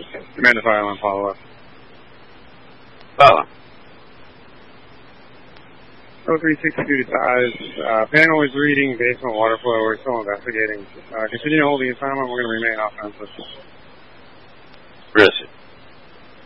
Command to file on follow-up. Follow. 0362 ties. Panel is reading basement water flow. We're still investigating. Continue holding assignment. We're going to remain offensive. Risk it.